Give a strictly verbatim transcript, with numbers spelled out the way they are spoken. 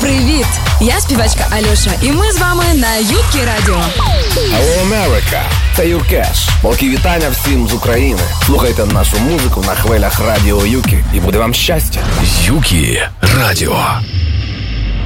Привіт! Я співачка Альоша, і ми з вами на Юкі Радіо. Hello, America! Це Юкеш. Великі вітання всім з України. Слухайте нашу музику на хвилях Радіо Юкі, і буде вам щастя. Юкі Радіо.